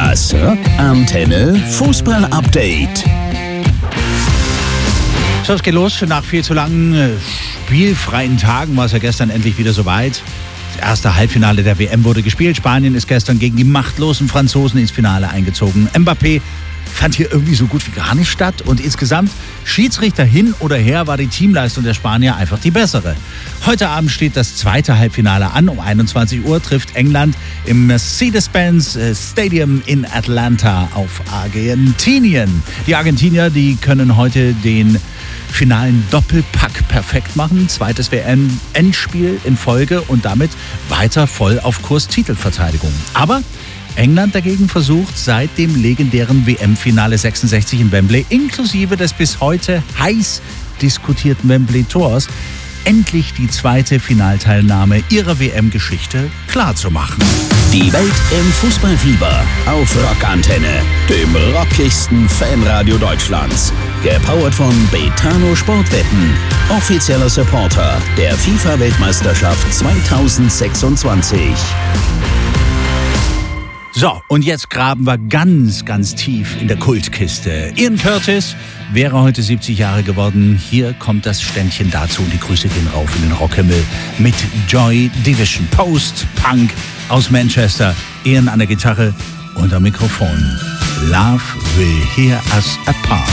Das Rockantenne Fußball-Update. So, es geht los. Nach viel zu langen spielfreien Tagen war es ja gestern endlich wieder soweit. Das erste Halbfinale der WM wurde gespielt. Spanien ist gestern gegen die machtlosen Franzosen ins Finale eingezogen. Mbappé fand hier irgendwie so gut wie gar nicht statt. Und insgesamt, Schiedsrichter hin oder her, war die Teamleistung der Spanier einfach die bessere. Heute Abend steht das zweite Halbfinale an. Um 21 Uhr trifft England im Mercedes-Benz Stadium in Atlanta auf Argentinien. Die Argentinier, die können heute den finalen Doppelpack perfekt machen. Zweites WM-Endspiel in Folge und damit weiter voll auf Kurs Titelverteidigung. Aber England dagegen versucht seit dem legendären WM-Finale 66 in Wembley, inklusive des bis heute heiß diskutierten Wembley-Tors, endlich die zweite Finalteilnahme ihrer WM-Geschichte klarzumachen. Die Welt im Fußballfieber auf Rockantenne, dem rockigsten Fanradio Deutschlands. Gepowert von Betano Sportwetten, offizieller Supporter der FIFA-Weltmeisterschaft 2026. So, und jetzt graben wir ganz, ganz tief in der Kultkiste. Ian Curtis wäre heute 70 Jahre geworden. Hier kommt das Ständchen dazu und die Grüße gehen rauf in den Rockhimmel mit Joy Division. Post-Punk aus Manchester. Ian an der Gitarre und am Mikrofon. Love will hear us apart.